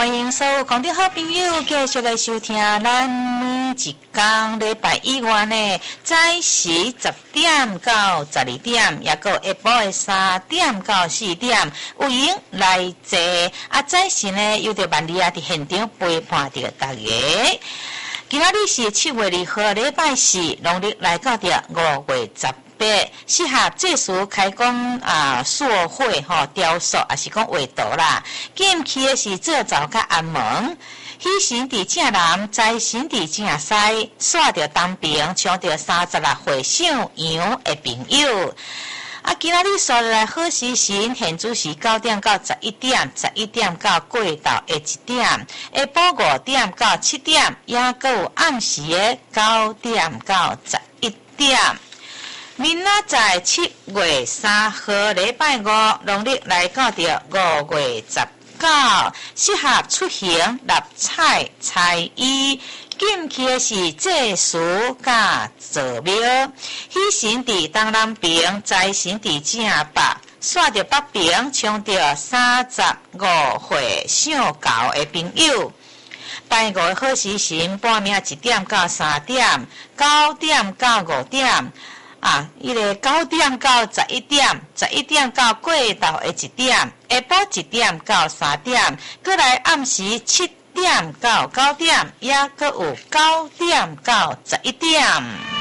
欢迎所有空中好朋友继续来收听咱每一天礼拜以外呢早时10点到12点，也有下晡的3点到4点，有闲来坐。早时呢有着万里伫现场陪伴着大家。今仔日是7月2號，禮拜4，農曆來到着5月18，適合這時開工數會雕塑，也是講畫圖啦。進去的是做灶甲安門，喜神佇正南，財神佇正西，煞着東邊，搶着36歲上陽的朋友。今仔日所來好時辰，現主是9點到11點，11點到過晝的1點，下晡5點到7點，也閣有暗時的9點到11點。明仔載7月3號禮拜5，農曆來到着5月19，適合出行立彩彩衣。進去的是祭祀甲座廟，喜神佇東南邊，財神佇正北，煞着北邊，搶着35歲上高的朋友。拜五的好時辰，半暝1點到3點，9點到5點。伊個9點到11點，11點到過晝的1點，下晡1點到3點，過來暗時7點到9點，也閣有9點到11點。